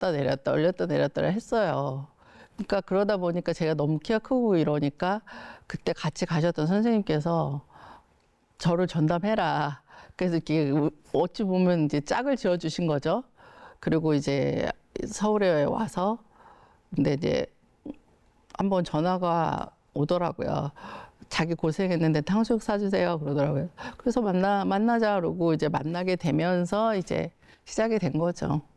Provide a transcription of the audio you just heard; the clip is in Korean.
내렸다 올렸다 내렸다 했어요. 그러니까 그러다 보니까 제가 너무 키가 크고 이러니까 그때 같이 가셨던 선생님께서 저를 전담해라. 그래서 이렇게 어찌 보면 이제 짝을 지어주신 거죠. 그리고 이제 서울에 와서 근데 이제 한번 전화가 오더라고요. 자기 고생했는데 탕수육 사주세요 그러더라고요. 그래서 만나자 그러고 이제 만나게 되면서 이제 시작이 된 거죠.